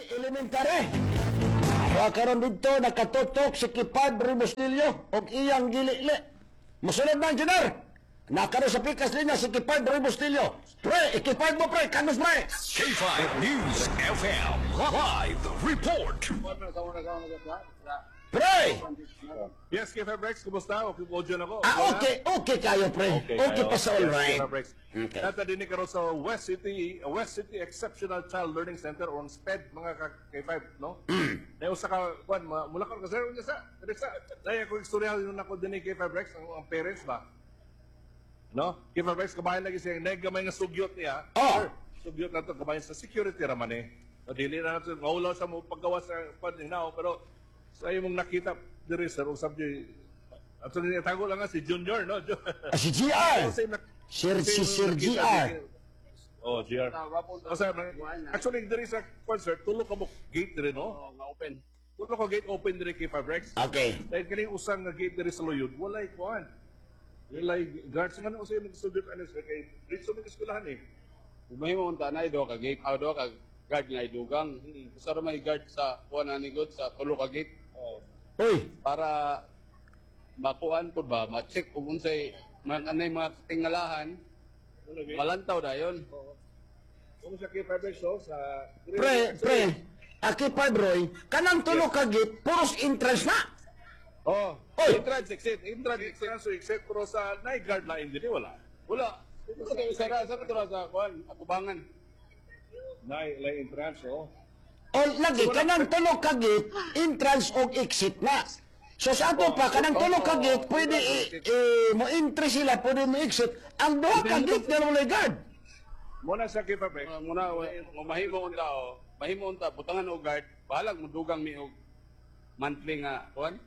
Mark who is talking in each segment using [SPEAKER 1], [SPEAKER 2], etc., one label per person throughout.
[SPEAKER 1] elementary. Wa karon dito nakatutok si Kipadre Bustilyo og iyang gili-li. Musulod na engineer. Nakaro sa pikas linya si Kipadre Bustilyo. Pre, ikipad mo pre, kanus pre.
[SPEAKER 2] K5 News FM live report.
[SPEAKER 1] Pre!
[SPEAKER 3] Yes, K5 Rex, kumusta? Okay po dyan ako.
[SPEAKER 1] Okay kayo pre. Okay pa sa all right. Okay.
[SPEAKER 3] Natadinig ka rin sa West City Exceptional Child Learning Center on SPED, mga K5, no? Na usa ka, kuan, mula ka kasi rin sa, dahil ako istorya yun ako din ni K5 Rex, ang parents ba? No? K5 Rex, kabayan lagi siya, naggamay nga sugyot niya.
[SPEAKER 1] Oh.
[SPEAKER 3] Sugyot na ito, kabayan sa security raman eh. Dili na natin, maulaw sa mo paggawa sa paninaw, pero sa iyo mong nakita diri sir, usab di ato ni tago lang nga si Junior, no?
[SPEAKER 1] Si GR. Sir GR.
[SPEAKER 3] Oh, GR. Actually diri sa concert tulo ka mo gate diri, no?
[SPEAKER 4] Open.
[SPEAKER 3] Tulo ka gate open diri kay Fabrex.
[SPEAKER 1] Okay.
[SPEAKER 3] Dahil kini usang nga gate diri sa Loyod, walay kuan. Walay guards man usay nagsudyot ano sir kay dito sa eskwelahan eh.
[SPEAKER 4] Mahimo unta na do ka gate, do ka guard nga idugang. Usa ra may guard sa kuan ani god sa tulo ka gate.
[SPEAKER 1] Uy,
[SPEAKER 4] Para makuan po ba, ma-check kung unsay mga tingalahan, malantaw dayon.
[SPEAKER 3] Kung sa kay Fabrex so sa
[SPEAKER 1] pre. Kipadroy, kanang tulo ka git, puros interest na.
[SPEAKER 3] Oh,
[SPEAKER 1] Oy!
[SPEAKER 3] entrance exit so exit pero sa night guard lain din wala.
[SPEAKER 4] Wala. Ito kayo sara sa kuan, akubangan.
[SPEAKER 3] Night lay entrance oh.
[SPEAKER 1] O lagi, kanang tulo ka git, entrance o exit na. So sa ato pa, kanang tulo ka git, pwede mo entry sila, pwede mo exit. Ang duha ka git, meron mo guard.
[SPEAKER 3] Muna sa kay Fabrex.
[SPEAKER 4] Muna mahimo unta butangan og guard, bahalag mo dugang mi og monthly nga kuan.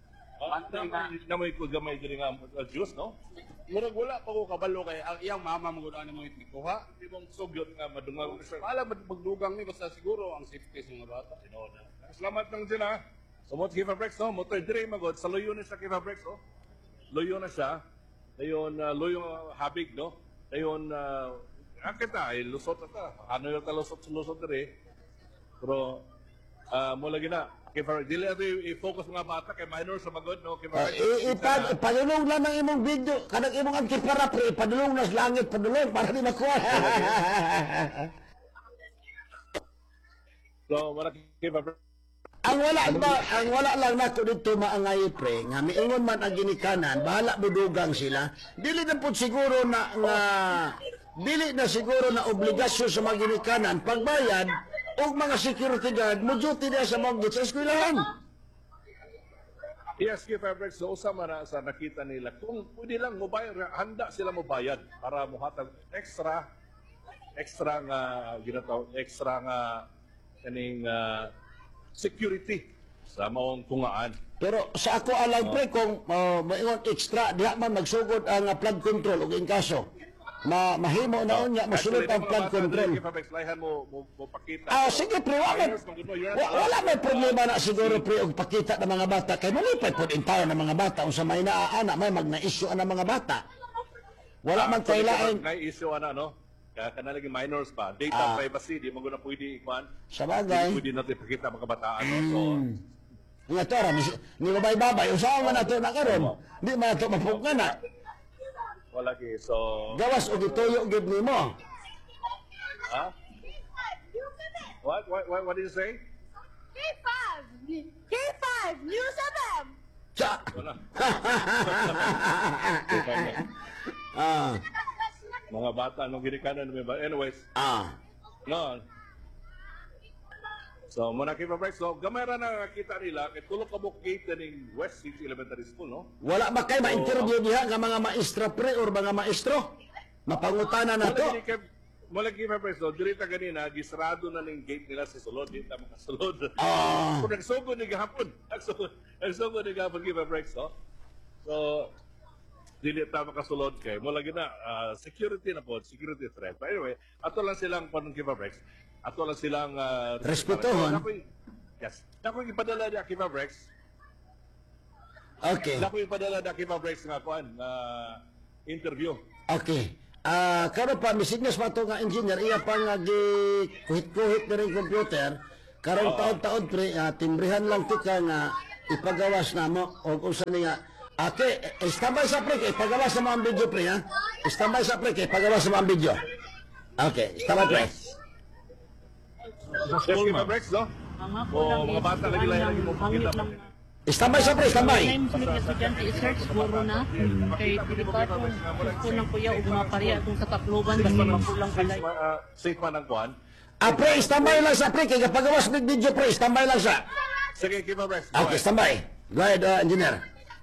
[SPEAKER 3] Namoy ko gamay diri nga juice, no?
[SPEAKER 4] Murag wala pa ko kabalo kay ang iyang mama mo gud ani mo ikuha.
[SPEAKER 3] Di mong sugyot nga madungaw sir.
[SPEAKER 4] Bahala magdugang ni basta siguro ang safety sa mga bata.
[SPEAKER 3] Salamat lang din ha. Sumot kay Fabrex, no? Motor dire magod sa luyo na siya kay Fabrex, no? Luyo na siya. Dayon luyo habig, no? Dayon akita ay lusot ata. Ano yung talusot sa lusot dire? Pero mo lagi na kay Fabrex dili ato i-focus mga bata kay minor sa magod, no? Kay Fabrex.
[SPEAKER 1] Ipadulong lang ang imong video, kanang imong antipara pre, ipadulong nas langit, padulong para di makuha.
[SPEAKER 3] So, wala kay Fabrex.
[SPEAKER 1] ang wala lang nako dito maangay pre, nga miingon man ang ginikanan, bahala budugang sila. Dili na pud siguro na dili na siguro na obligasyon sa mga ginikanan pagbayad og mga security guard mo duty na sa mga sa eskwelahan.
[SPEAKER 3] Yes, kay Fabrex, so usama na sa nakita nila. Kung pwede lang mobayad, handa sila mobayad para muhatag extra nga ginataw, extra nga kaning security sa maong tungaan.
[SPEAKER 1] Pero sa ako alam pre kung maingon extra diha man magsugod ang flood control og in kaso mahimo na unya mosulod ang flood control.
[SPEAKER 3] Kay Fabrex, lahan mo pakita.
[SPEAKER 1] Sige pre, wala may problema na siguro pre og pakita ng mga bata kay malipay pod intaw ng mga bata unsa may naana may magna-issue ang mga bata. Wala man kailain
[SPEAKER 3] May issue ana, no? Kaya kanalagi minors pa. Data privacy, di mo guna pwede ikuan.
[SPEAKER 1] sa bagay.
[SPEAKER 3] Pwede natin ipakita mga bataan, no? So,
[SPEAKER 1] Nga tara ni babay-babay usaha man nato na karon. Di man nato mapugana.
[SPEAKER 3] wala ki. So,
[SPEAKER 1] Gawas og ituyo gid nimo.
[SPEAKER 3] ha? What did you say?
[SPEAKER 5] K5! K5! News FM!
[SPEAKER 1] Sa
[SPEAKER 3] Wala.
[SPEAKER 1] ah
[SPEAKER 3] Mga bata, nung ginikanan namin ba? Anyways, no. So, muna kay Fabrex, so, gamera na nakita nila, kay tulog kabuk gate na ng West City Elementary School, no?
[SPEAKER 1] wala ba kay ma-interview diha nga mga maestra pre or mga maestro? Mapangutana na to.
[SPEAKER 3] Mula kay Fabrex, so, dirita ganina, gisrado na ng gate nila sa sulod, di tama kasulod. Kung nagsugod ni gahapon, nagsugod ni gahapon kay Fabrex, no? So, dili tama kasulod kay mo lagi na security na po, security threat. But anyway, ato lang silang panong kay Fabrex. Ato lang silang
[SPEAKER 1] Respetuhon.
[SPEAKER 3] Yes. Nako ipadala ni kay Fabrex.
[SPEAKER 1] Okay.
[SPEAKER 3] Nako ipadala ni kay Fabrex nga kuan interview.
[SPEAKER 1] Okay. Karon pa misignas pa to nga engineer iya pa nga gi kuhit-kuhit na rin computer karong taon-taon pre, timbrihan lang ti ka nga ipagawas na mo o kung saan nga. Okay, standby sa pre, ipagawas sa mga video pre ha. Standby sa pre, ipagawas sa mga video. Okay, standby pre.
[SPEAKER 3] Yes, Kiva Brex, no? O mga bata lagi lagi mo pakita.
[SPEAKER 1] Standby sa pre, standby.
[SPEAKER 6] Ngayon sa mga estudyante, i-search siguro na. Kay delikado, gusto ng kuya o mapariya itong sa Tacloban kasi mapulang kalay.
[SPEAKER 3] Safe man ang kuhan.
[SPEAKER 1] Pre, standby lang sa pre, kaya pagawas ng video pre, standby lang sa.
[SPEAKER 3] Sige, Kiva Brex.
[SPEAKER 1] Okay, standby. Go ahead, engineer.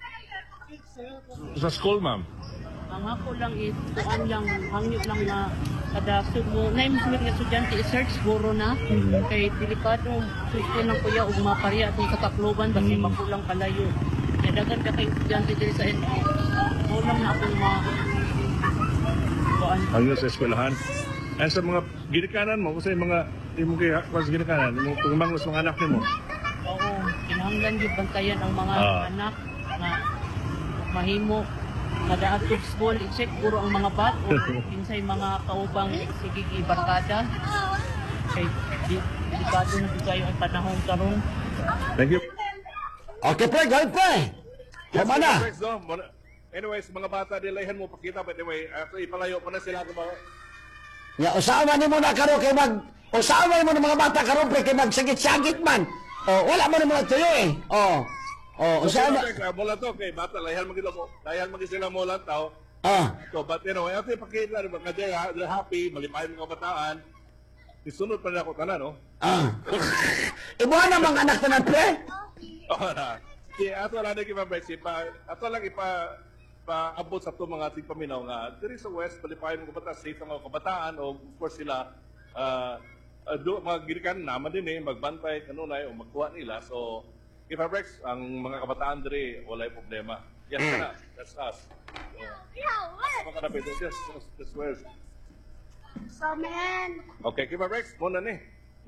[SPEAKER 3] Sa school, ma'am.
[SPEAKER 6] Ang ako lang is, tuan lang, hangyo lang na kada sumo. Ngayon sa mga estudyante, i-search siguro na. Kay delikado, gusto ng kuya o mapariya itong sa Tacloban kasi mapulang kalayo. Kaya dagan ka kay estudyante dito sa NP. Ulam na akong kuan.
[SPEAKER 3] Hanggang sa eskwelahan. At sa mga ginikanan mo, kasi mga yung kaya sa ginikanan, yung pagmangos mga anak mo.
[SPEAKER 6] Oo, kinahanglan yung bantayan ang mga anak na mahimo kada atong school i-check puro ang mga bat o kinsay mga kaubang sige ibarkada kay delikado na bigayo ang panahon karon.
[SPEAKER 3] Thank you.
[SPEAKER 1] Okay pre, go ahead pre. Tama na.
[SPEAKER 3] Brex, no? Anyways, mga bata, nilayhan mo pakita. But anyway, after ipalayo pa na sila.
[SPEAKER 1] Ya, usahaman ni mo na karo kay usahaman mo ng mga bata karo pre kay magsagit-sagit man. Wala mo na mga tuyo eh. Usahaman.
[SPEAKER 3] Mula to, kay bata, layhan magiging sila mo lang tao. So, but anyway, after ipakita, mga they're happy, malipahin mga kabataan. Isunod pa rin ako tanan, no?
[SPEAKER 1] Ibuhan na mga anak na pre.
[SPEAKER 3] Oo na. Ato lang Brex, ato lang paabot sa ito mga ating paminaw nga diri sa West, palipayan mga kabataan, safe ang mga kabataan o of course sila mga girikan naman din magbantay kanunay o magkuha nila. So Kiva Brex, ang mga kabataan diri walay problema. Yes na, that's us. Mga kanapit, that's where.
[SPEAKER 5] So, man.
[SPEAKER 3] Okay, Kiva Brex, muna ni.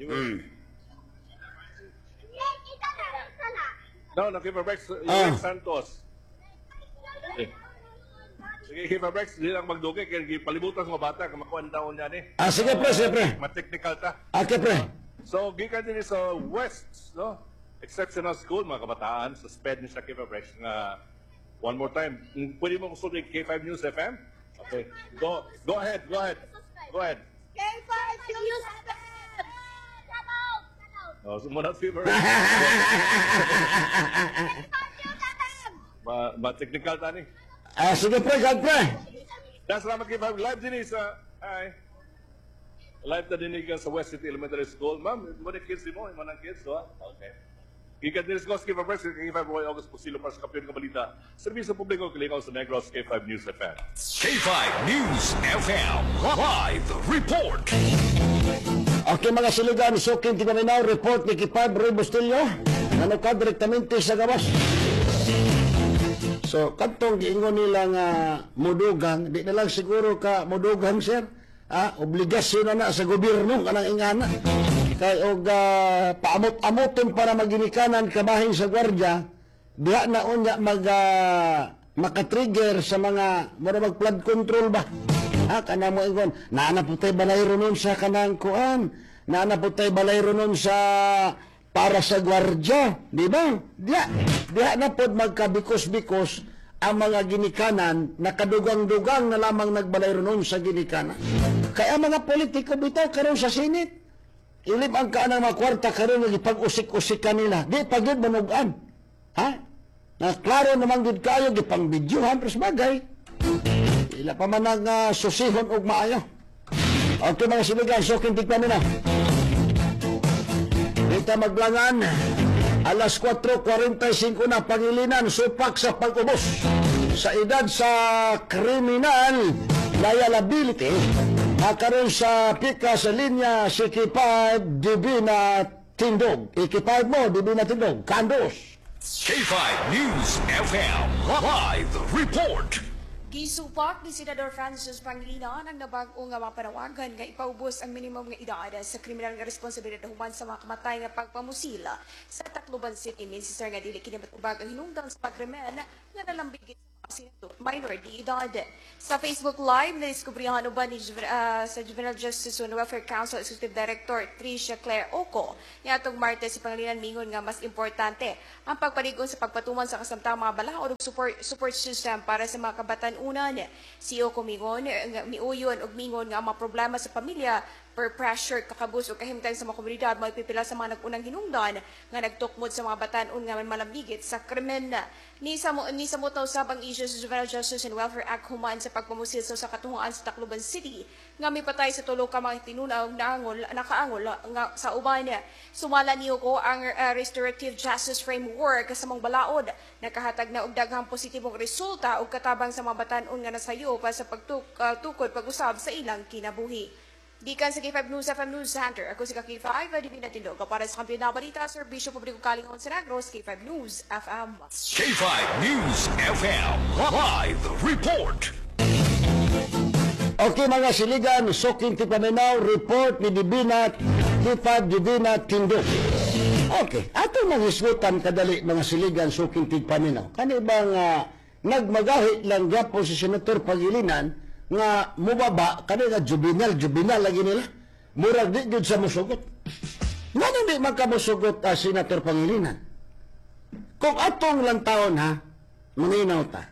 [SPEAKER 3] No, Kiva Brex, yung Santos. Sige, Kiva Brex, hindi lang magdugay, kaya palibutan sa mga bata, kung makuha ang taon niya ni.
[SPEAKER 1] Sige pre, sige pre.
[SPEAKER 3] Ma-technical ta.
[SPEAKER 1] Okay pre.
[SPEAKER 3] So, gikan din sa West, no? Exceptional School, mga kabataan, suspend ni siya Kiva Brex nga one more time. Pwede mo kusulit K5 News FM? Okay, go ahead.
[SPEAKER 5] K5 News FM!
[SPEAKER 3] Sumunod Kiva Brex. Ma-technical ta ni.
[SPEAKER 1] Sige pre, God pre.
[SPEAKER 3] Das salamat kay Bob. Live din sa live na din sa West City Elementary School. Ma'am, mo ni kids mo, mo nang kids, ha? Okay. Gikan din sa K5 Brex, K5 Roy August Pusilo para sa Kampiyon ng Balita. Serbisyo publiko kilikaw sa Negros, K5 News FM.
[SPEAKER 2] K5 News FM Live Report.
[SPEAKER 1] Okay mga siligan, suking tinaminaw, report ni Kipad Roy Bustillo. Nanukad direktamente sa gawas. So, kantong giingon nila nga mudugang, di na lang siguro ka mudugang, sir. Obligasyon na sa gobyerno, kanang ingana. Kay og paamot-amoton para maginikanan kabahin sa gwardya, diha na unya makatrigger sa mga mag-flood control ba? Kana mo ingon, naanaputay balayro nun sa kanang kuan, naanaputay balayro nun sa para sa gwardya, di ba? Diha na pod magkabikos-bikos ang mga ginikanan na kadugang-dugang na lamang nagbalayro nun sa ginikanan. Kaya mga politiko bitaw karon sa Senate, ilip ang kaanang mga kwarta karon nga gipag-usik-usik kanila. Di pagid manugan. Na klaro naman gid kayo gipang videohan pres bagay. Ila pa man ang susihon og maayo. Okay mga siligan, so kintikpan nila. Dito maglangan, alas 4:45 na pangilinan, supak sa pag-ubos sa edad sa criminal liability. Karon sa pika sa linya si K5 Divina Tindog. K5 mo, Divina Tindog, Kandos.
[SPEAKER 2] K5 News FM Live Report.
[SPEAKER 7] Gisupak ni Senador Francis Pangilinan ang nabag-o nga mapanawagan nga ipaubos ang minimum nga edad sa kriminal nga responsibilidad human sa mga kamatay nga pagpamusila sa Tacloban City. Minsister nga dili kini matubag ang hinungdan sa pagremen nga nalambigit sa minor di edad. Sa Facebook Live, na-diskubrihan uban ni sa Juvenile Justice and Welfare Council Executive Director Tricia Claire Oco niya atong Martes si Pangilinan mingon nga mas importante ang pagpaligon sa pagpatuman sa kasamtang mga balaod ug support system para sa mga kabatan-unan. Si Oco mingon miuyon og mingon nga ang mga problema sa pamilya per pressure kakabus o kahimtang sa mga komunidad may pipila sa mga nag-unang hinungdan nga nagtukmod sa mga batan-on nga malambigit sa krimen. Ni sa mutaw sabang issues sa Juvenile Justice and Welfare Act human sa pagpamusil sa katunguan sa Tacloban City nga mipatay sa tulo ka mga tinunaw nakaangol nga sa uban. Sumala niyo ko ang restorative justice framework sa mga balaod nakahatag na og daghang positibong resulta ug katabang sa mga batan-on nga nasayo pa sa pagtukod pag-usab sa ilang kinabuhi. Gikan sa K5 News FM News Center, ako si K5, Divina Tindog, para sa Kampiyon na Balita, Serbisyo Publiko Kalingon sa Negros, K5 News FM.
[SPEAKER 2] K5 News FM Live Report.
[SPEAKER 1] Okay mga siligan, Suking Tipaminaw, report ni Divina, K5 Divina Tindog. Okay, ato nang hisgutan kadali mga siligan, Suking Tipaminaw. Kani bang nagmagahit lang gapon si Senator Pangilinan nga mubaba kani nga juvenile lagi nila murag di gud sa musugot ngano di magkamusugot Senator Pangilinan kung atong lang taon ha maninaw ta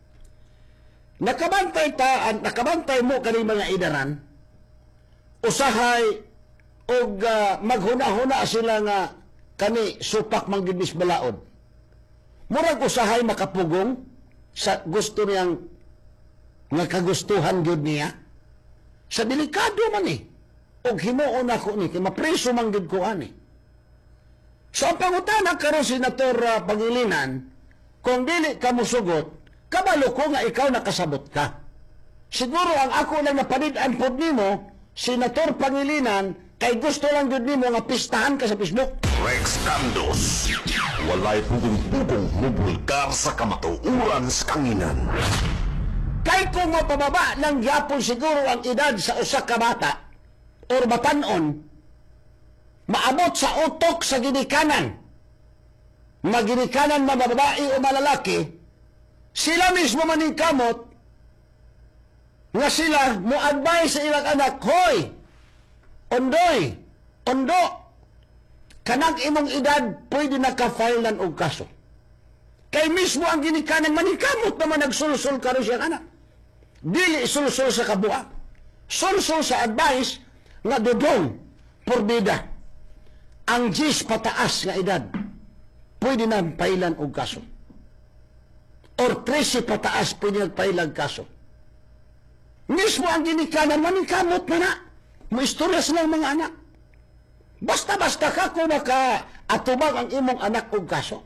[SPEAKER 1] nakabantay mo kani mga idaran usahay og maghuna-huna sila nga kani supak manggidis balaod murag usahay makapugong sa gusto niyang nga kagustuhan gyud niya sa delikado man og himuon ako ni kay mapreso man gyud ko ani. So ang pangutana karon Senator Pangilinan kung dili ka mosugot kabalo ko nga ikaw nakasabot ka. Siguro ang ako lang napanid-an pod nimo Senator Pangilinan kay gusto lang gyud nimo nga pistahan ka sa Facebook.
[SPEAKER 2] Rex Tandos. Walay pugong-pugong mubulkar sa kamatuuran sa kanginan.
[SPEAKER 1] Kay kung mapababa ng yapon siguro ang edad sa usa ka bata or batan-on, maabot sa utok sa ginikanan, maginikanan mababae o malalaki, sila mismo maningkamot nga sila mo-advise sa ilang anak, hoy, ondoy, ondo, kanang imong edad pwede naka-file ng og kaso. Kay mismo ang ginikanan maningkamot naman nagsulsul ka rin siyang anak. Dili sulsul sa kabuak. Sulsul sa advice nga dudong porbida. Ang 10 pataas nga edad pwede na pailan og kaso. Or 13 pataas pwede nagpailag kaso. Mismo ang ginikanan maningkamot na na. Maistorya silang mga anak. Basta-basta ka kung maka-atubang ang imong anak og kaso.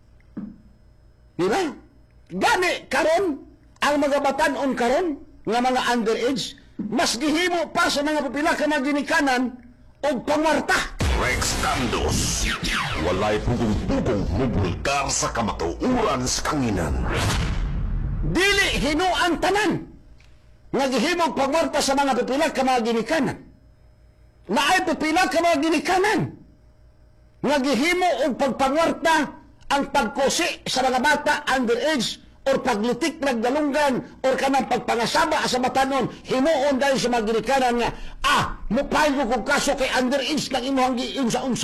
[SPEAKER 1] Diba? Gani karon ang mga batan-on karon nga mga underage mas gihimo pa sa mga pipila ka mga ginikanan og pangwarta.
[SPEAKER 2] Rex Tandos. Walay pugong-pugong mubulkar sa kamatuuran sa kanginan.
[SPEAKER 1] Dili hinuan tanan nga gihimo og pangwarta sa mga pipila ka mga ginikanan. Naay pipila ka mga ginikanan nga gihimo og pagpangwarta ang pagkusi sa mga bata underage or paglitik nagdalunggan or kanang pagpangasaba sa batanon himuon dahil sa mga ginikanan nga mupay ko kong kaso kay underage lang imuhang giunsa-unsa.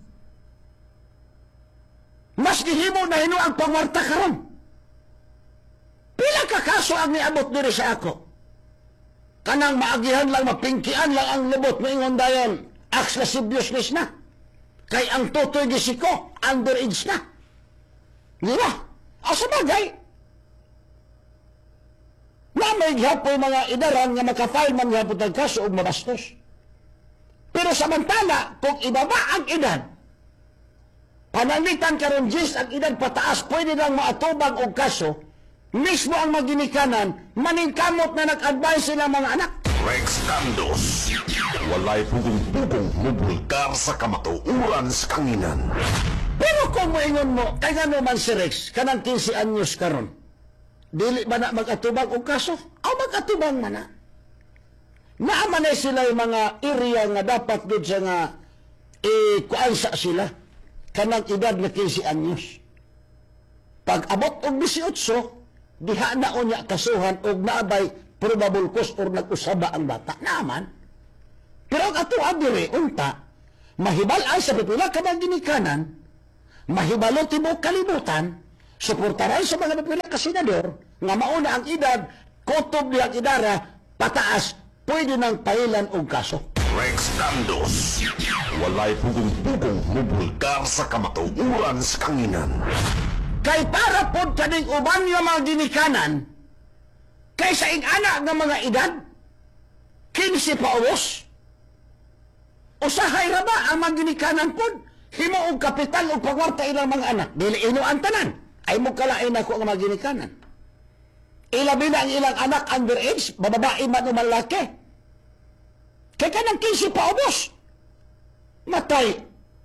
[SPEAKER 1] Mas gihimo na hino ang pangwarta karon. Pila ka kaso ang niabot diri sa ako? Kanang maagihan lang, mapingkian lang ang lubot mo ingon dayon acts na seriousness na. Kay ang totoy gisiko underage na. Di ba? Asa bagay? Na may gihapon mga idaran nga makafile man gihapon ng kaso o mabastos. Pero samantala, kung ibaba ang edad, panalitan karon 10 ang edad pataas, pwede lang maatubang og kaso, mismo ang maginikanan, maningkamot na nag-advise sila mga anak.
[SPEAKER 2] Rex Tandos. Walay pugong-pugong mubulkar sa kamatuuran sa kanginan.
[SPEAKER 1] Pero kung moingon mo, kaya nga naman si Rex, kanang 15 anyos karon, dili ba na mag-atubang og kaso? O mag-atubang man na. Naamanay sila yung mga area nga dapat doon siya nga kuansa sila. Kanang edad na 15 anyos. Pag abot og 18, diha na unya kasuhan og naabay probable cause or nag-usaba ang bata naman. Pero ang ato adire unta mahibal-an sa pipila ka mga ginikanan, mahibalo tibok kalibutan, suportaran sa mga pipila ka senador nga mauna ang edad kutob diha ang idara pataas pwede nang pailan og kaso.
[SPEAKER 2] Rex Dandos, walay pugong-pugong mubulgar sa kamatuuran sa kanginan.
[SPEAKER 1] Kay para pod kaning uban nga mga ginikanan kay sa ing-ana nga mga edad 15 pa ulos. Usahay ra ba ang mga ginikanan pod himo og kapital og pagwarta ilang mga anak dili ino ang tanan ay mo kalain ako ang mga ginikanan. Ilabi na ang ilang anak underage, bababae man o malaki. Kaya ka ng 15 pa ubos. Matay.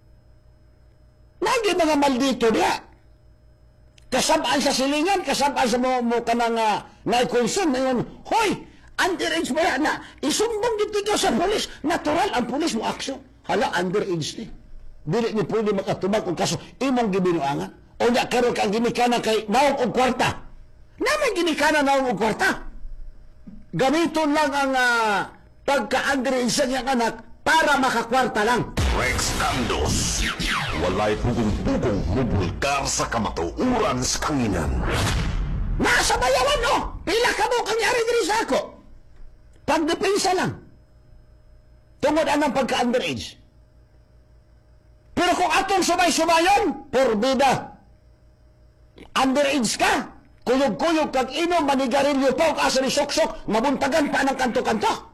[SPEAKER 1] Lagi mga maldito niya. Kasabaan sa silingan, kasabaan sa mo ka ng naikonsum. Ngayon, hoy, underage ba yan na? Isumbong dito ka sa polis. Natural ang polis mo aksyon. Hala, underage ni. Dili ni pwede makatubag kung kaso imong gibinuangan. O niya karoon ka ang ginikanan kay naong og kwarta. Naman ginikanan naong og kwarta. Gamiton lang ang pagka-underage sa niyang anak para makakwarta lang.
[SPEAKER 2] Rex Dandos, walay pugong-pugong mubulgar sa kamatuuran sa kanginan.
[SPEAKER 1] Nasa bayawan, no? Pila ka mo kangyari diri sa ako. Pagdepensa lang. Tungod anang pagka-underage. Pero kung atong subay-subayon, porbida. Underage ka, kuyog-kuyog kag inom, manigarilyo pa, o asa ni sok-sok, mabuntagan pa ng kanto-kanto.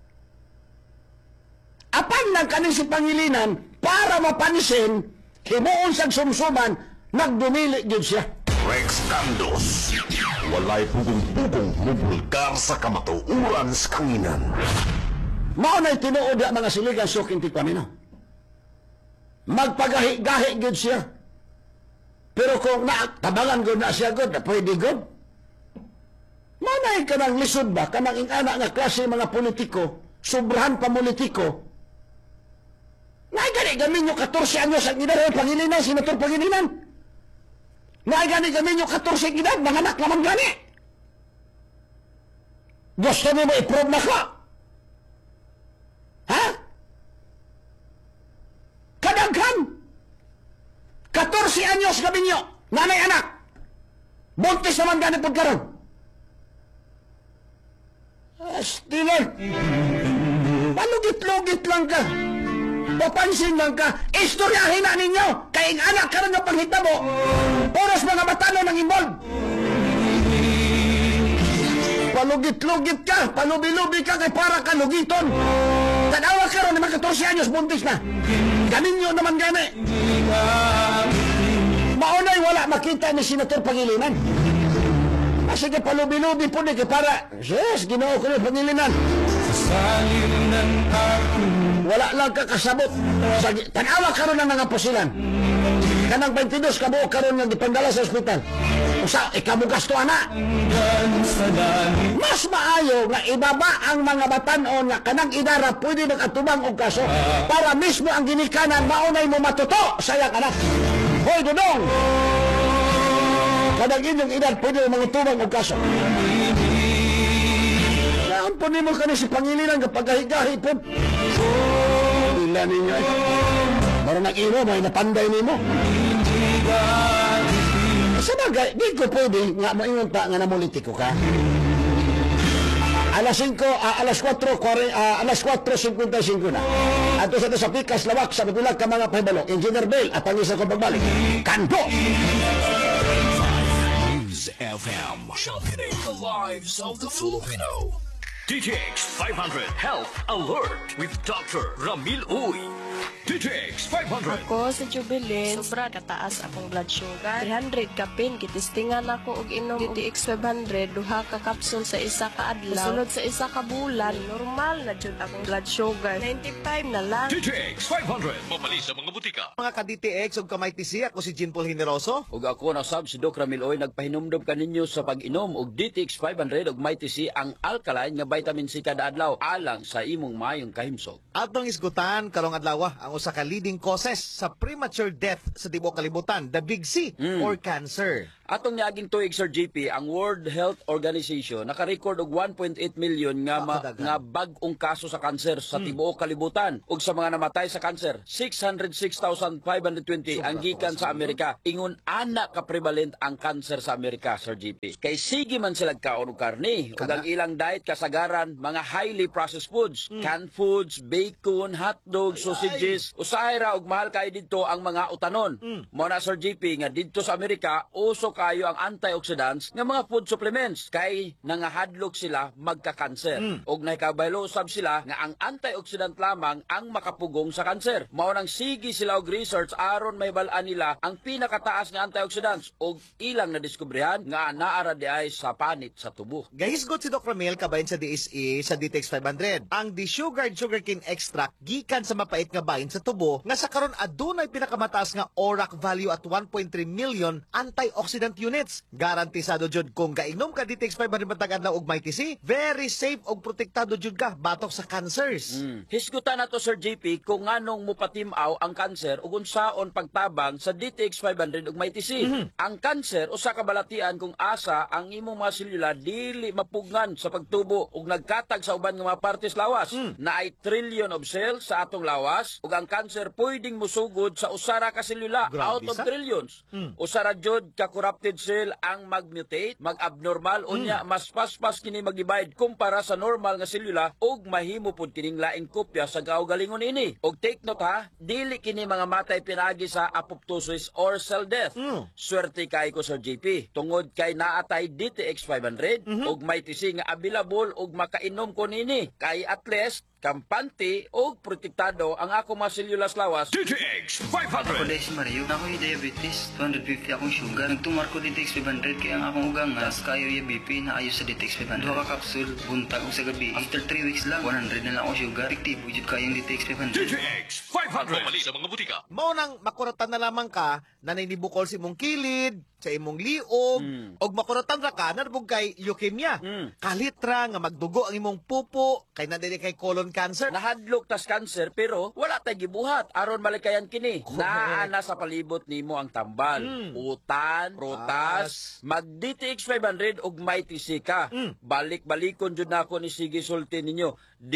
[SPEAKER 1] Apan lang kanin si Pangilinan, para mapansin, himuon sa sumsuman, nagdumili yun siya.
[SPEAKER 2] Rex Dandos, walay pugong-pugong mubulgar sa kamatuuran sa kanginan.
[SPEAKER 1] Maunay tinuod ang mga siligan suking tikwanino. Magpagahi-gahi yun siya. Pero kung tabangan ko na siya god, na pwede god. Maunay ka ng lisod ba, kanang ingana nga klase mga politiko, sobrahan pa politiko, gani gamin nyo 14 anyos ang edad ng Pangilinan, Senator Pangilinan. Gani gamin nyo 14 edad, nanganak naman gani. Gusto mo i-prove na ka? Ha? Kadaghan. 14 anyos gamin nyo, nanay anak. Buntis naman gani pagkaroon. Steven, palugit-lugit lang ka. Papansin lang ka, istoryahin na ninyo, kaya anak ka rin ng panghitabo, oras mga matano ng involved. Palugit-lugit ka, palubi-lubi ka, kay para ka lugiton. Tanawa ka rin, mga 14 anyos, buntis na. Ganin nyo naman gani. Maunay wala makita ni Senator Pangilinan. Sige, palubi-lubi po ni, kay para, yes, ginoo ko ni Pangilinan. Wala lang kakasabot. Tanawa karon ng mga posilan. Kanang 22 kabuo karon nga gipandala sa ospital. Usa ikamu gasto ana. Mas maayo nga ibaba ang mga batan-on nga kanang idara pwede nag-atubang og kaso para mismo ang ginikanan maunay mo matuto sa iyang anak. Hoy Dudong. Kanang inyong edad pwede mangutubang og kaso. Ampun mo ka si Pangilinan kapag gahi-gahi po. Ila ninyo eh. Marang nag-ino, may napanday nimo. Sa bagay, di ko pwede nga maingon pa nga namulitiko ka. Alas 4:55 na. Ato sa pikas lawak sa bilang ka mga pahibalo. Engineer Bell at ang isa ko pagbalik. Kanto!
[SPEAKER 8] News FM, sharpening the lives of the Filipino. DTX 500 Health Alert with Dr. Ramil Uy. DTX 500.
[SPEAKER 9] Ako sa Jubilee, sobra kataas akong blood sugar. 300 kapin, kitistingan ako og inom DTX 500, duha ka kapsul sa isa ka adlaw. Sunod sa isa ka bulan, normal na jud akong blood sugar. 95 na lang.
[SPEAKER 8] DTX 500. Mamali sa mga butika.
[SPEAKER 10] Mga ka-DTX ug kamay TC, ako si Jean Paul Generoso.
[SPEAKER 11] Ug ako na sab si Doc Ramil Oy, nagpahinumdom kaninyo sa pag-inom og DTX 500 ug may TC ang alkaline nga vitamin C kada adlaw alang sa imong mayong kahimsog.
[SPEAKER 10] Atong isgutan karong adlaw ang ang usa ka leading causes sa premature death sa tibuok kalibutan, the big C or cancer.
[SPEAKER 11] Atong niaging tuig, Sir GP, ang World Health Organization naka-record og 1.8 million nga bag-ong kaso sa kanser sa tibuok kalibutan. Ug sa mga namatay sa kanser, 606,520 ang gikan sa Amerika. Ingon ana ka prevalent ang kanser sa Amerika, Sir GP. Kay sige man sila kaon og karne, ug ang ilang diet kasagaran mga highly processed foods, canned foods, bacon, hotdog, sausages. Usahay ra og mahal kay didto ang mga utanon. Mo na, Sir GP, nga didto sa Amerika uso kayo ang antioxidants nga mga food supplements kay nangahadlok sila magka-kanser. Og nahikabaylo usab sila nga ang antioxidant lamang ang makapugong sa kanser. Mao nang sige sila og research aron mahibal-an nila ang pinakataas nga antioxidants og ilang nadiskubrihan nga naara di ay sa panit sa tubo.
[SPEAKER 10] Gahisgot si Doc Ramil kabayan sa DSE sa DTX 500. Ang desugared sugarcane extract gikan sa mapait nga bahin sa tubo nga sa karon adunay pinakamataas nga ORAC value at 1.3 million antioxidant units. Garantisado jud kung gainom ka DTX 500 matag adlaw og Mighty C, very safe og protektado jud ka batok sa cancers.
[SPEAKER 11] Hisgutan nato, Sir JP, kung nganong mupatimaw ang kanser ug unsaon pagtabang sa DTX 500 ug Mighty C. Ang kanser usa ka balatian kung asa ang imong mga selula dili mapugnan sa pagtubo ug nagkatag sa uban nga mga partes lawas. Naay trillion of cells sa atong lawas ug ang kanser pwedeng musugod sa usara ka selula out of trillions. Usara jud ka corrupted cell ang mag-mutate, mag-abnormal unya mas paspas kini mag-divide kumpara sa normal nga selula ug mahimo pud kining laing kopya sa kaugalingon ini. Og take note ha, dili kini mga matay pinagi sa apoptosis or cell death. Swerte kay ko, Sir JP, tungod kay naatay DTX 500 ug Mighty C nga available ug makainom ko nini kay at least kampante o protektado ang ako mga sellulas lawas.
[SPEAKER 8] DTX 500!
[SPEAKER 12] Ako dahil si Mario, ako'y diabetes, 250 akong sugar. Nagtumar ko DTX 500 kaya ang akong ugangas, kayo yung BP na ayos sa DTX 500. Dua ka kapsul, buntag sa gabi. After 3 weeks lang, 100 na lang akong sugar. Efektibo yun kayong DTX 500.
[SPEAKER 8] DTX 500! Pumali sa mga butika.
[SPEAKER 10] Mao nang makuratan na lamang ka na nainibukol sa imong kilid, sa imong liog, og makuratan ra ka na nabog kay leukemia. Kalitra nga magdugo ang imong pupo, kay nadili kay colon cancer.
[SPEAKER 11] Nahadlok tas cancer pero wala tay gibuhat aron malikayan kini. Naa sa palibot nimo ang tambal, utan, prutas, mag DTX 500 ug Mighty C ka. Balik-balikon jud nako ni sige sulti ninyo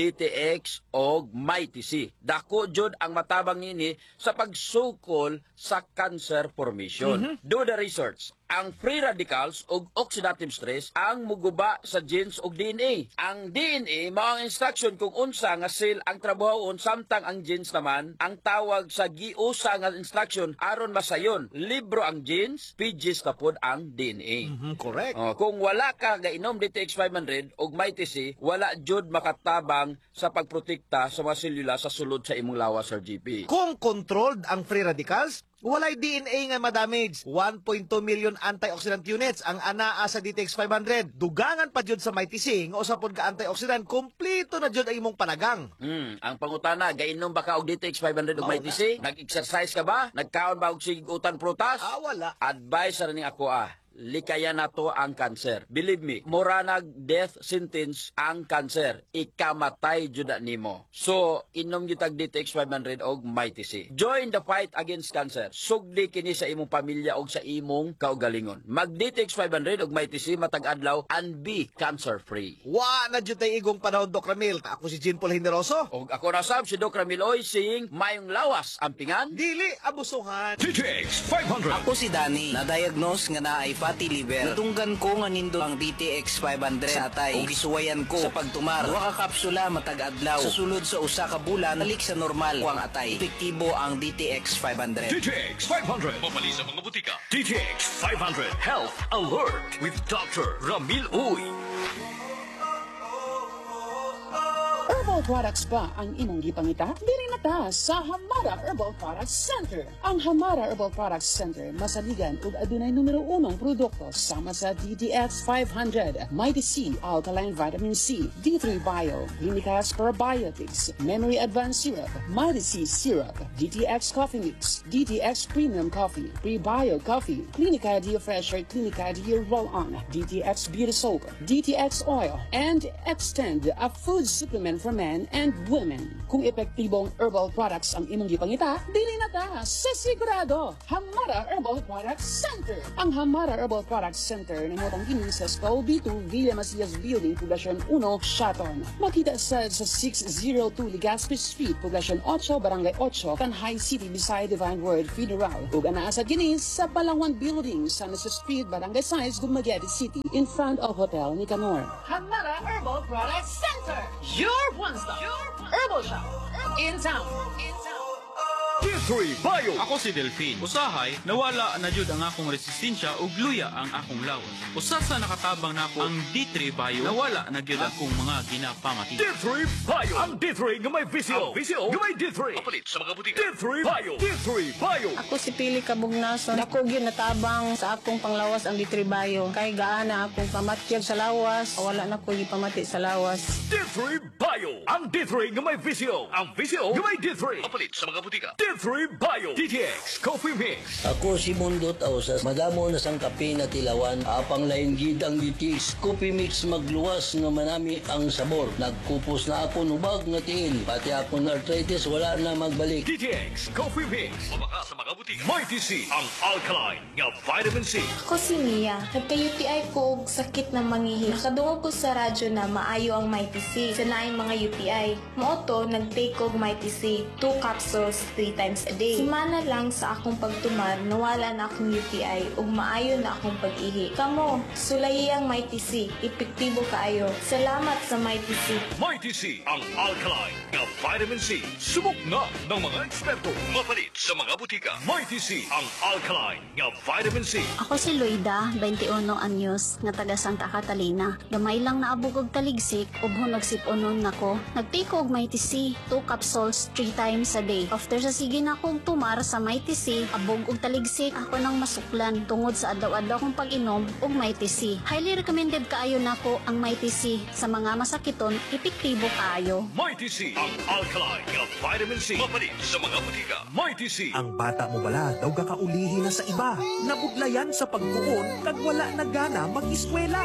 [SPEAKER 11] DTX og Mighty C. Dako jud ang matabang nini sa pagsukol sa cancer formation. Do the research. Ang free radicals o oxidative stress ang muguba sa genes o DNA. Ang DNA mao ang instruction kung unsa nga cell ang trabahoon samtang ang genes naman ang tawag sa giusa nga instruction aron masayon. Libro ang genes, pages na pod ang DNA.
[SPEAKER 10] Correct.
[SPEAKER 11] Kung wala ka gainom DTX 500 og Mighty C, wala jud makatabang sa pagprotekta sa mga selula sa sulod sa imong lawas, Sir GP.
[SPEAKER 10] Kung controlled ang free radicals, walay DNA nga madamage. 1.2 million antioxidant units ang anaa sa DTX 500. Dugangan pa jud sa Mighty C nga usa pod ka antioxidant, kompleto na jud ang imong panagang.
[SPEAKER 11] Ang pangutana, gainom ba ka og DTX 500 og Mighty C? Nag-exercise ka ba? Nagkaon ba og sigutan prutas?
[SPEAKER 10] Wala.
[SPEAKER 11] Advice ra ning ako likayan nato ang cancer. Believe me, mura nag death sentence ang cancer. Ikamatay jud nimo. So, inom gyud tag DTX 500 og Mighty C. Join the fight against cancer. Sugdi kini sa imong pamilya og sa imong kaugalingon. Mag DTX 500 og Mighty C matag adlaw and be cancer free.
[SPEAKER 10] Wa na jud tay igong panahon, Doc Ramil. Ako si Jean Paul Generoso.
[SPEAKER 11] Og ako na sab si Doc Ramil Oy sing mayong lawas ampingan.
[SPEAKER 10] Dili abusuhan.
[SPEAKER 8] DTX 500!
[SPEAKER 12] Ako si Danny, na-diagnose nga naay fatty liver. Natunggan ko nga nindo ang DTX 500 sa atay. O gisuwayan ko sa pagtumar. Dua ka kapsula matag adlaw. Sa sulod sa usa ka bulan, balik sa normal ko ang atay. Epektibo ang DTX 500.
[SPEAKER 8] DTX 500! Pumali sa mga butika. DTX 500 Health Alert with Dr. Ramil Uy.
[SPEAKER 13] Herbal products ba ang imong gipangita? Diri na ta sa Hamara Herbal Products Center. Ang Hamara Herbal Products Center masaligan ug adunay numero 1 produkto sama sa DTX 500, Mighty C, Alkaline Vitamin C, D3 Bio, Clinicas Probiotics, Memory Advanced Syrup, Mighty C Syrup, DTX Coffee Mix, DTX Premium Coffee, Prebio Coffee, Clinica Dia Fresher, Clinica Dia Roll-On, DTX Beauty Soap, DTX Oil, and Extend, a food supplement for men. men and women. Kung epektibong herbal products ang imong gipangita, dili na ta sa sigurado. Hamara Herbal Products Center. Ang Hamara Herbal Products Center namutang kini sa Skull B2 Villa Macias Building, Poblacion 1, Shaton. Makita sa 602 Legazpi Street, Poblacion 8, Barangay 8, Tanhay City, beside Divine Word Funeral. Ug anaa sa kini sa Palawan Building, San Jose Street, Barangay 6, Dumaguete City, in front of Hotel Nicanor. Hamara Herbal Products Center. Your one-stop herbal shop in town.
[SPEAKER 14] T3 Bio. Ako si Delphine. Usahay, nawala na jud ang akong resistensya ug luya ang akong lawas. Usa sa nakatabang nako ang D3 Bio, nawala na jud akong mga ginapamati.
[SPEAKER 8] D3 Bio. Ang D3 nga may visyo. Ang visyo nga may D3. Papalit sa mga butika. D3 Bio. D3 Bio.
[SPEAKER 9] Ako si Pili Kabugnason. Ako gyud natabang sa akong panglawas ang D3 Bio. Kay gaana akong pamatyag sa lawas, wala na ko gipamati sa lawas.
[SPEAKER 8] D3 Bio. Ang D3 nga may visyo. Ang visyo nga may D3. Papalit sa mga butika. D3 Bio. DTX Coffee Mix.
[SPEAKER 15] Ako si Mundo Tausas. Madamo na sang kape na tilawan. Apang laing gid ang DTX Coffee Mix magluwas nga manami ang sabor. Nagkupos na ako nubag nga tiil. Pati ako na arthritis wala na magbalik.
[SPEAKER 8] DTX Coffee Mix. Mabaka sa mga butika. Mighty C. Ang alkaline nga vitamin C.
[SPEAKER 16] Ako si Mia. Nagka-UTI ko og sakit na mangihi. Nakadungog ko sa radyo na maayo ang Mighty C. Sa naing mga UTI. Mooto, nag-take og Mighty C. 2 capsules 3 times a day. Simana lang sa akong pagtumar, nawala na akong UTI ug maayo na akong pag-ihi. Kamo, sulayi ang Mighty C. Epektibo kaayo. Salamat sa Mighty C.
[SPEAKER 8] Mighty C. Ang alkaline nga vitamin C. Subok na ng mga eksperto. Mapalit sa mga butika. Mighty C. Ang alkaline nga vitamin C.
[SPEAKER 17] Ako si Loida, 21 anyos, nga taga Santa Catalina. Gamay lang naabog og taligsik ug nagsip-unon nako. Nagtiko og Mighty C, 2 capsules 3 times a day. After sa sige na akong tumar sa Mighty C, abog og taligsik, ako nang masuklan tungod sa adlaw-adlaw kong pag-inom og Mighty C. Highly recommended kaayo nako ang Mighty C sa mga masakiton, epektibo kaayo.
[SPEAKER 8] Mighty C. Ang alkaline nga vitamin C. Mapalit sa mga butika. Mighty C.
[SPEAKER 18] Ang bata mo bala daw gakaulihi na sa iba. Nabudlayan sa pagtuon kag wala na gana mag-eskwela.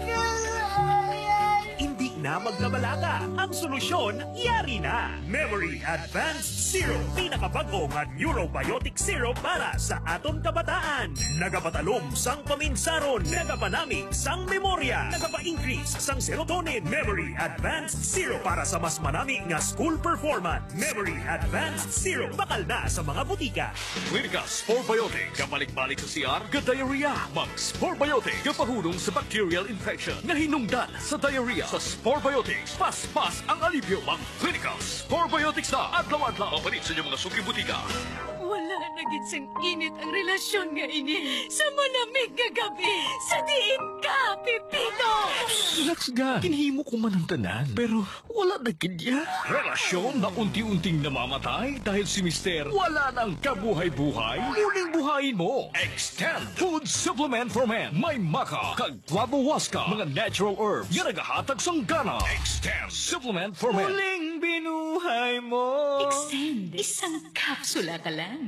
[SPEAKER 18] Hindi na magkabalaga. Ang solusyon, yari na. Memory Advanced Syrup. Pinakabago nga neurobiotic syrup para sa aton kabataan. Nagapatalom sang paminsaron. Nagapanamig sang memorya. Nagapa-increase sang serotonin. Memory Advanced Syrup para sa mas manami nga school performance. Memory Advanced Syrup. Bakal na sa mga butika.
[SPEAKER 8] Clinica Sporbiotic. Kapalik-balik sa CR, ka-diarrhea. Mag-Sporbiotic. Kapahulong sa bacterial infection na hinungdan sa diarrhea. Sa Sporbiotics, pas-pas ang alibyo. Mag-Clinica Sporbiotics na adlaw-adlaw. Mapalit sa inyong mga suki butika.
[SPEAKER 19] Wala na gid sing init ang relasyon nga ini sa manamig nga gabi. Sa diin ka, Pipino!
[SPEAKER 8] Relax ga. Kinhimo ko man ang tanan. Pero wala na kanya. Relasyon na unti-unting namamatay dahil si Mister wala nang kabuhay-buhay. Muling buhayin mo. Extend Food Supplement for Men. May maka, kag Clavohuasca, mga natural herbs. Yan nagahatag sang gana. Extend Supplement for Men.
[SPEAKER 19] Muling binuhay mo. Extend. Isang kapsula ka lang.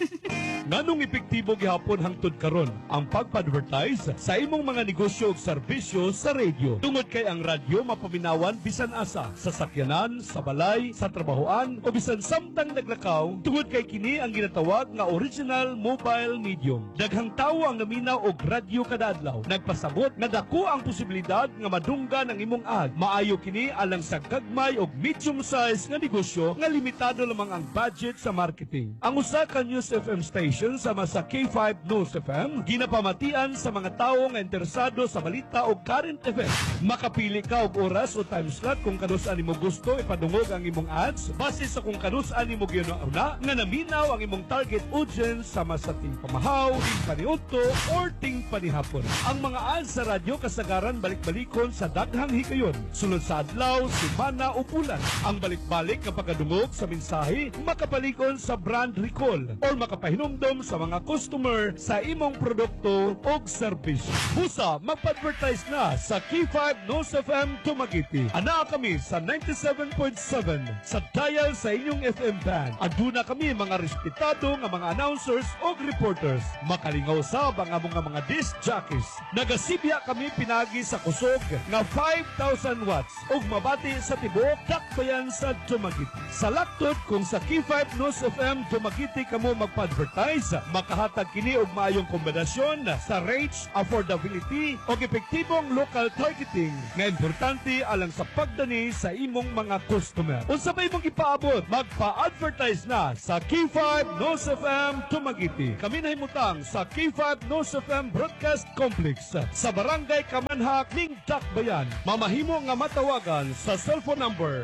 [SPEAKER 20] Nganong epektibo gihapon hangtod karon ang pagpa-advertise sa imong mga negosyo ug serbisyo sa radio. Tungod kay ang radyo mapaminawan bisan asa sa sakyanan, sa balay, sa trabahoan o bisan samtang naglakaw. Tungod kay kini ang ginatawag nga original mobile medium. Daghang tawo ang naminaw og radyo kada adlaw. Nagpasabot nga dako ang posibilidad nga madunggan ang imong ad. Maayo kini alang sa gagmay og medium size nga negosyo nga limitado lamang ang budget sa marketing. Ang usa ka News FM station sama sa K5 News FM ginapamatian sa mga tawo nga interesado sa balita o current event. Makapili ka og oras o time slot kung kanus-an nimo gusto ipadungog ang imong ads base sa kung kanus-an nimo ginauna nga naminaw ang imong target audience sama sa ting pamahaw, ting paniudto or ting panihapon. Ang mga ads sa radyo kasagaran balik-balikon sa daghang hikayon sulod sa adlaw, semana o bulan. Ang balik-balik balik nga pagkadungog sa mensahe, makapalikon sa brand recall or makapahinumdom sa mga customer sa imong produkto o serbisyo. Busa, magpa-advertise na sa K5 News FM Dumaguete. Ana kami sa 97.7 sa dial sa inyong FM band. Aduna kami mga respetado nga mga announcers o reporters. Makalingaw sa mga disc jockeys. Nagasibya kami pinagi sa kusog nga 5,000 watts ug mabati sa tibok dakbayan sa Dumaguete. Sa laktod kung sa K5 News FM Dumaguete kamo magpa-advertise, makahatag kini og maayong kombinasyon sa rates, affordability ug epektibong local targeting nga importante alang sa pagdani sa imong mga customer. Unsa ba imong ipaabot? Magpa-advertise na sa K5 News FM Dumaguete. Kami nahimutang sa K5 News FM Broadcast Complex sa Barangay Kamanhak ning Dakbayan. Mamahimo nga matawagan sa cellphone number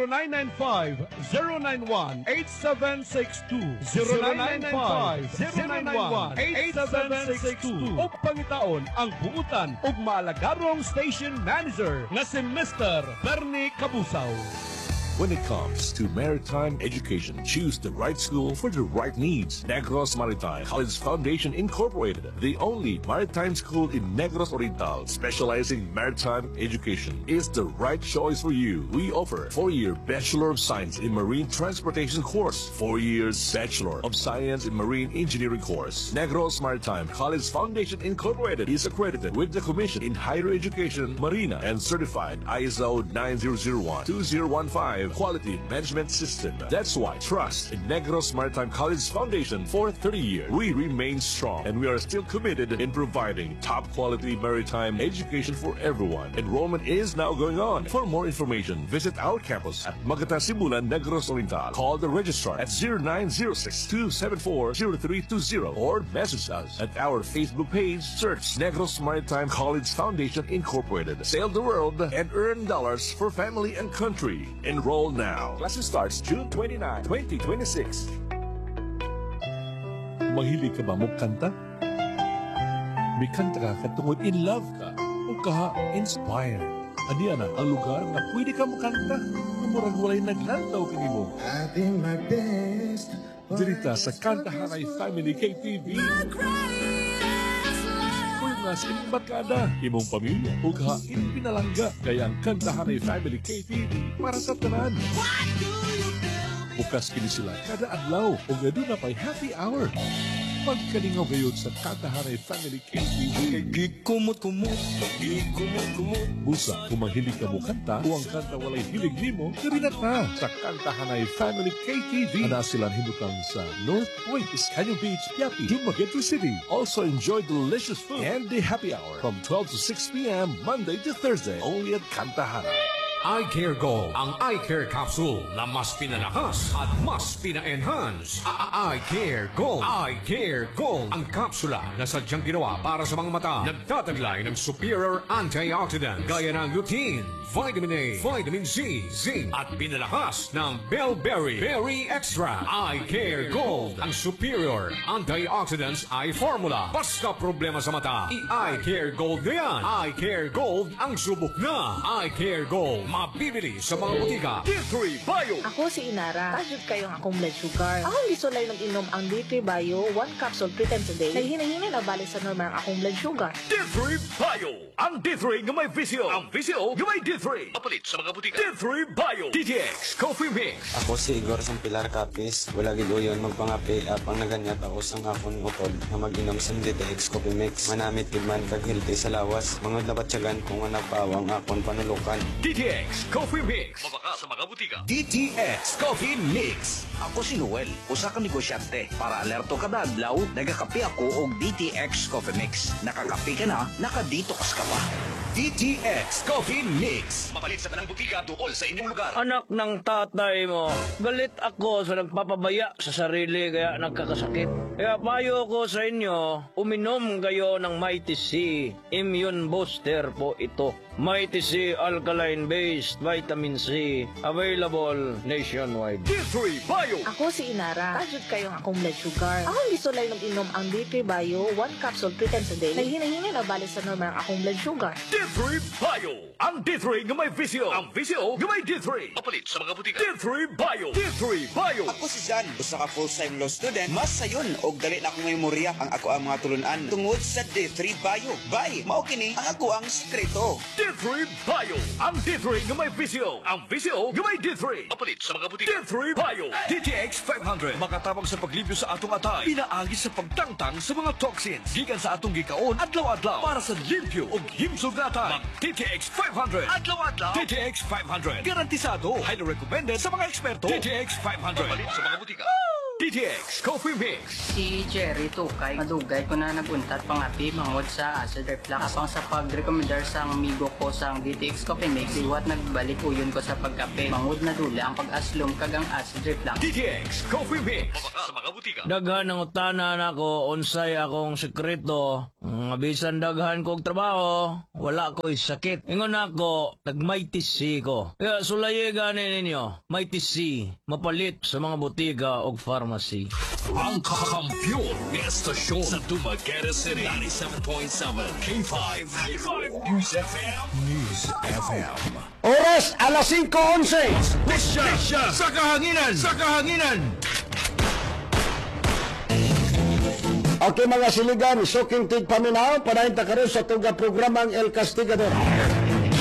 [SPEAKER 20] 0995-091-8762 0995-091-8762 o pangitaon ang buutan ug maalagarong station manager nga si Mr. Bernie Cabusaw.
[SPEAKER 2] When it comes to maritime education, choose the right school for the right needs. Negros Maritime College Foundation Incorporated, the only maritime school in Negros Oriental specializing in maritime education, is the right choice for you. We offer 4-year Bachelor of Science in Marine Transportation course, 4 years Bachelor of Science in Marine Engineering course. Negros Maritime College Foundation Incorporated is accredited with the Commission in Higher Education, Marina, and certified ISO 9001-2015 Quality Management System. That's why trust in Negros Maritime College Foundation for 30 years. We remain strong and we are still committed in providing top quality maritime education for everyone. Enrollment is now going on. For more information, visit our campus at Magata Simulan, Negros Oriental. Call the registrar at 0906-274-0320 or message us at our Facebook page. Search Negros Maritime College Foundation Incorporated. Sail the world and earn dollars for family and country. Enroll now. Classes starts June 29, 2026.
[SPEAKER 3] Mahilig ka ba magkanta? May kanta ka katungod in love ka o ka-inspired. Aniya na ang lugar na pwede ka makanta kumurag walay naglantaw kini mo. I did my best. Dirita sa Kantahanay Family KTV. Nga sa inyong barkada, imong pamilya, o kahain pinalangga, kaya ang Kantahanay Family KTV para sa tanan. Bukas kini sila kada adlaw o gado na pa'y happy hour. Pagkalingaw gayod sa Kantahanay Family KTV. Gikumot-kumot. Busa, kung mahilig ka mo kanta o ang kanta walay hilig nimo, karinat na sa Kantahanay Family KTV. Ana silang himutang sa North Point, Iscanyo Beach, Piapi, Dumaguete City. Also enjoy delicious food and the happy hour from 12 to 6 p.m. Monday to Thursday only at Kantahanay.
[SPEAKER 21] Eye Care Gold, ang Eye Care Capsule na mas pinalakas at mas pina-enhance. Eye Care Gold. Eye Care Gold, ang kapsula na sadyang ginawa para sa mga mata. Nagtataglay ng superior antioxidant gaya ng lutein, vitamin A, vitamin C, zinc at pinalakas ng Bellberry Berry Extra. Eye Care Gold, ang superior antioxidants eye formula. Basta problema sa mata, i-Eye Care Gold na yan. Eye Care Gold ang subok na. Eye Care Gold, mabibili sa mga butika. D3 Bio.
[SPEAKER 22] Ako si Inara. Tajud kayo ang akong blood sugar. Akong gisulay ng inom ang D3 Bio, 1 capsule 3 times a day. Naghinahingin na balik sa normal ang akong blood sugar.
[SPEAKER 18] D3 Bio. Ang D3 nga may visio. Ang visio nga may D3. Papalit sa mga butika. D3 Bio. DTX Coffee Mix.
[SPEAKER 23] Ako si Igor Sampilar Capis. Wala gid uyon magpangapi apang naganyat ako sang akong utod nga mag-inom sa DTX Coffee Mix. Manamit gid man kag healthy sa lawas. Mga nabatyagan kung nga napawang akong panulukan.
[SPEAKER 18] DTX Coffee Mix. Mabaka sa mga butika. DTX Coffee Mix.
[SPEAKER 12] Ako si Noel, usa ka negosyante. Para alerto kada adlaw, nagakape ako og DTX Coffee Mix. Nakakape ka na, naka-detox ka pa.
[SPEAKER 18] DTX Coffee Mix. Mapalit sa tanang butika tuol sa inyong lugar.
[SPEAKER 11] Anak ng tatay mo, galit ako sa nagpapabaya sa sarili kaya nagkakasakit. Kaya payo ko sa inyo, uminom kayo ng Mighty C. Immune booster po ito. Mighty C Alkaline-based Vitamin C. Available nationwide.
[SPEAKER 18] D3 Bio.
[SPEAKER 8] Bio.
[SPEAKER 22] Ako si Inara. Tajud kayo ang akong blood sugar. Akong gisulay mag-inom ang D3 Bio 1 capsule 3 times a day. Naghinahingin na balik sa normal ang akong blood sugar.
[SPEAKER 8] D3 Bio. Ang D3 nga may visyo. Ang visyo nga may D3. Papalit sa mga butika. D3 Bio. D3 Bio.
[SPEAKER 4] Ako si Jan, usa ka full-time law student. Mas sayon og dali na akong memorya ang ako ang mga tulunan tungod sa D3 Bio. Bay, mao kini ang ako ang sekreto.
[SPEAKER 8] D3 Bio. Ang D3 nga may visyo. Ang visyo nga may D3. Papalit sa mga butika. D3 Bio. DTX 500. Makatabang sa paglibyo sa atong atay. Pinaagi sa pagtangtang sa mga toxins. Gikan sa atong gikaon adlaw-adlaw para sa limpyo ug himsugatan. Mag DTX 500. Adlaw-adlaw. DTX 500. Garantisado. Highly recommended sa mga eksperto. DTX 500. Papalit sa mga butika. DTX Coffee Mix.
[SPEAKER 5] Si Jerry Tukay, madugay ko na naguntat pangapi mangod sa acid reflux. Apang sa pagrekomendar sa amigo ko sa DTX Coffee Mix, iwat nagbalik uyon ko sa pagkape. Mangod na dula ang pag-aslom kagang acid reflux.
[SPEAKER 8] DTX Coffee Mix. Sa mga butika. Daghan ang utanan ako, unsay akong sekreto. Bisan daghan kog trabaho, wala ko'y sakit. Ingon ako, nag-mighty C ko. Kaya sulaye gani ninyo, mighty C, mapalit sa mga butika o pharmacy.
[SPEAKER 21] Ang kakampiyon ng estasyon sa Dumaguete City. 97.7 K5. News FM. News FM.
[SPEAKER 1] Oras, alas 5:11.
[SPEAKER 8] Pisya sa kahanginan! Sa kahanginan!
[SPEAKER 1] Okay mga siligan, suking tig paminaw, panahin ta karon sa tuga programang El Castigador.